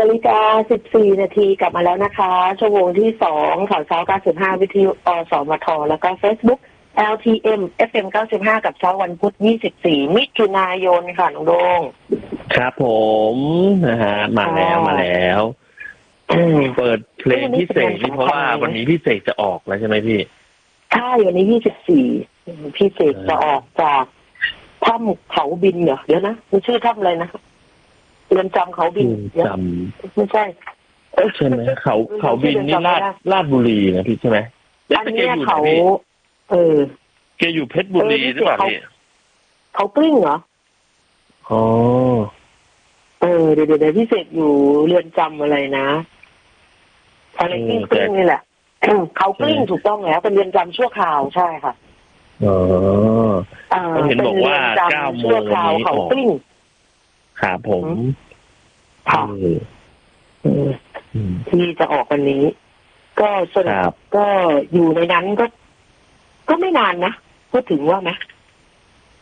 16:14 น.กลับมาแล้วนะคะชั่วโมงที่2ข่าวเช้า95วิทยุอสมทแล้วก็ Facebook LTM FM 95กับเช้าวันพุธ24มิถุนายนค่ะน้องโดงครับผมนะฮะมาแล้วเปิดเพลงพิเศษนี่เพราะว่าวันนี้พิเศษจะออกแล้วใช่ไหมพี่ใช่วันนี้24พิเศษจะออกจากถ้ำเขาบินเหรอเดี๋ยวนะมันชื่อถ้ำอะไรนะเรือนจำเขาบินจำไม่ใช่ใช่ไหมเขาบินนี่ลาดบุรีนะพี่ใช่ไหมอันนี้เขาแกอยู่เพชรบุรีหรือเปล่าพี่เขากลิ้งเหรออ๋อเดี๋ยวพิเศษอยู่เรือนจำอะไรนะอะไรกลิ้งนี่แหละเขากลิ้งถูกต้องแล้วเป็นเรือนจำชั่วคราวใช่ค่ะเห็นบอกว่า9 โมงวันนี้เขากลิ้งครับผมที่จะออกวันนี้ก็สรุปก็อยู่ในนั้นก็ไม่นานนะพูดถึงว่าไหม